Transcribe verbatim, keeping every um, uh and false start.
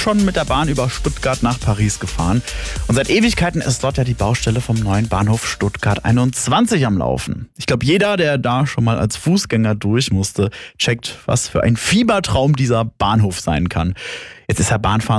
schon mit der Bahn über Stuttgart nach Paris gefahren. Und seit Ewigkeiten ist dort ja die Baustelle vom neuen Bahnhof Stuttgart einundzwanzig am Laufen. Ich glaube, jeder, der da schon mal als Fußgänger durch musste, checkt, was für ein Fiebertraum dieser Bahnhof sein kann. Jetzt ist ja Bahnfahren